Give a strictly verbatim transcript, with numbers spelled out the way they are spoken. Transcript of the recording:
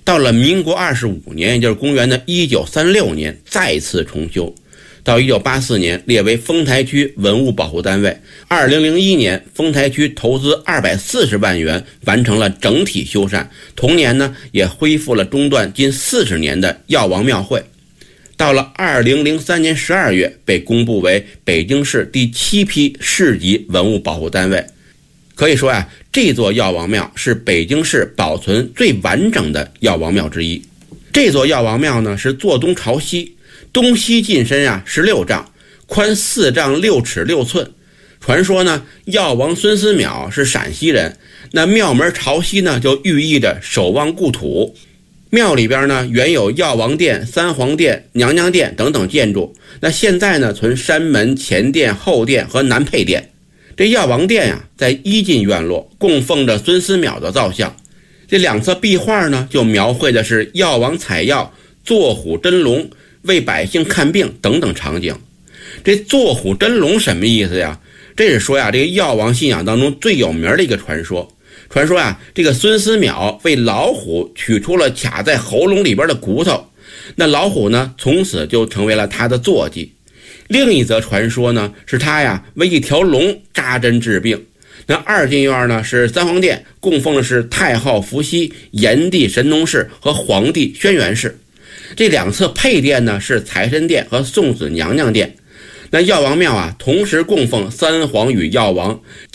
到了民国二十五年，也就是公元的一九三六年再次重修，到一九八四年列为丰台区文物保护单位。二零零一年，丰台区投资二百四十万元完成了整体修缮，同年呢也恢复了中断近四十年的药王庙会。到了二零零三年十二月，被公布为北京市第七批市级文物保护单位。可以说呀、啊，这座药王庙是北京市保存最完整的药王庙之一。这座药王庙呢是坐东朝西，东西进深啊十六丈，宽四丈六尺六寸。传说呢，药王孙思邈是陕西人，那庙门朝西呢就寓意着守望故土。庙里边呢原有药王殿、三皇殿、娘娘殿等等建筑，那现在呢存山门、前殿、后殿和南配殿。这药王殿呀、啊，在一进院落供奉着孙思邈的造像，这两侧壁画呢就描绘的是药王采药、坐虎真龙、为百姓看病等等场景。这坐虎真龙什么意思呀？这是说呀，这个药王信仰当中最有名的一个传说。传说啊，这个孙思邈为老虎取出了卡在喉咙里边的骨头，那老虎呢从此就成为了他的坐骑。另一则传说呢，是他呀为一条龙扎针治病。那二进院呢是三皇殿，供奉的是太昊伏羲、炎帝神农氏和黄帝轩辕氏。这两侧配殿呢是财神殿和送子娘娘殿。那药王庙啊，同时供奉三皇与药王。